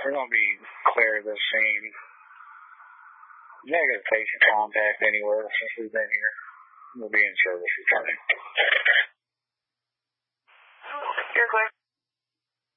We're going to be clear of this scene. Negative patient contact anywhere since we've been here. We'll be in service returning. You're clear.